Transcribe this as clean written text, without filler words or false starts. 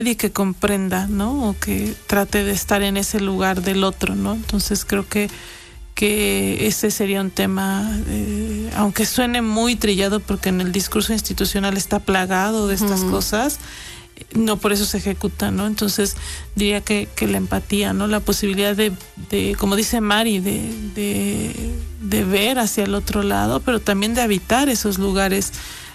y que comprenda, ¿no? O que trate de estar en ese lugar del otro, ¿no? Entonces creo que ese sería un tema, aunque suene muy trillado, porque en el discurso institucional está plagado de estas cosas, no por eso se ejecuta, ¿no? Entonces diría que la empatía, ¿no? La posibilidad de como dice Mari, de ver hacia el otro lado, pero también de habitar esos lugares